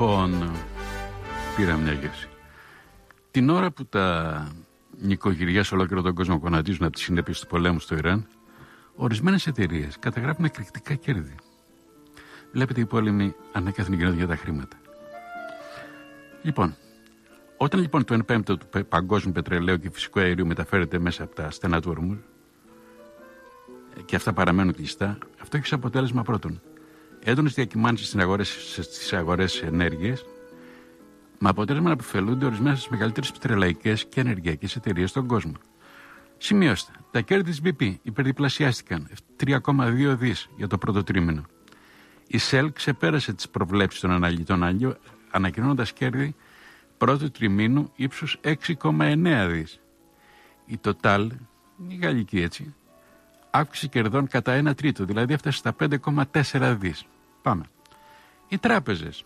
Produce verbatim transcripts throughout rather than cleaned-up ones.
Λοιπόν, πήρα μια γεύση. Την ώρα που τα νοικοκυριά σε ολόκληρο τον κόσμο γονατίζουν από τις συνέπειες του πολέμου στο Ιράν, ορισμένες εταιρείες καταγράφουν εκρηκτικά κέρδη. Βλέπετε, οι πόλεμοι ανέκαθεν γίνονται για τα χρήματα. Λοιπόν, όταν λοιπόν το ένα πέμπτο του παγκόσμιου πετρελαίου και φυσικού αερίου μεταφέρεται μέσα από τα στενά του ορμού και αυτά παραμένουν κλειστά, αυτό έχει σαν αποτέλεσμα πρώτον έντονες διακυμάνσεις στις αγορές ενέργειας, με αποτέλεσμα να αποφελούνται ορισμένες από τις μεγαλύτερες πετρελαϊκές και ενεργειακές εταιρείες στον κόσμο. Σημειώστε, τα κέρδη της μπι πι υπερδιπλασιάστηκαν τρία κόμμα δύο δισεκατομμύρια για το πρώτο τρίμηνο. Η Shell ξεπέρασε τις προβλέψεις των αναλυτών, ανακοινώνοντας κέρδη πρώτου τριμήνου ύψους έξι κόμμα εννέα δισεκατομμύρια. Η Total, η γαλλική έτσι, αύξηση κερδών κατά ένα τρίτο, δηλαδή έφτασε στα πέντε κόμμα τέσσερα δισεκατομμύρια. Πάμε. Οι τράπεζες.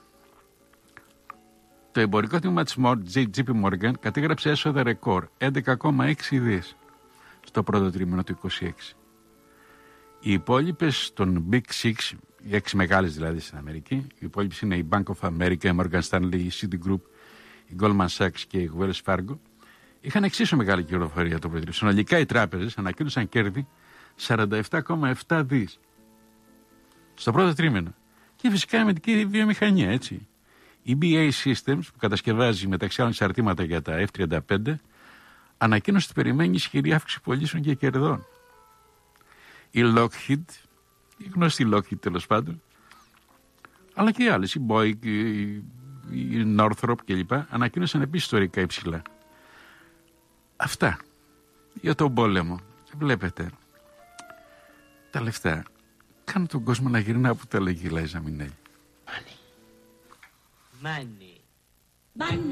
Το εμπορικό τμήμα της τζέι πι Morgan κατήγραψε έσοδα ρεκόρ έντεκα κόμμα έξι δισεκατομμύρια στο πρώτο τρίμηνο του είκοσι έξι. Οι υπόλοιπες των Big Six, οι έξι μεγάλες δηλαδή στην Αμερική, οι υπόλοιπες είναι η Bank of America, η Morgan Stanley, η Citigroup, η Goldman Sachs και η Wells Fargo, είχαν εξίσου μεγάλη κερδοφορία το πρωί. Συνολικά οι τράπεζες ανακοίνωσαν κέρδη σαράντα επτά κόμμα επτά δισεκατομμύρια στο πρώτο τρίμηνο. Και φυσικά η αμυντική βιομηχανία, έτσι. Η μπι έι Systems, που κατασκευάζει μεταξύ άλλων εξαρτήματα για τα εφ τριάντα πέντε, ανακοίνωσε ότι περιμένει ισχυρή αύξηση πωλήσεων και κερδών. Η Lockheed, η γνωστή Lockheed τέλος πάντων, αλλά και οι άλλες, η Boeing, η Northrop κλπ. Ανακοίνωσαν επίσης ιστορικά υψηλά. Αυτά για τον πόλεμο. Βλέπετε, τα λεφτά κάνουν τον κόσμο να γυρνά από τα λέγει η Λάιζα Μινέλη. Money. Money. Money.